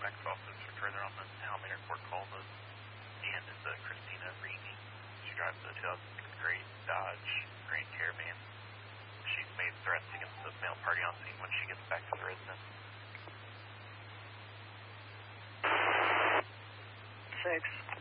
Tax Office for further on the Alameda Court call. The and is Christina Reedy. She drives a 2006 Great Dodge Grand Caravan. She's made threats against the male party on scene when she gets back to the residence. 6.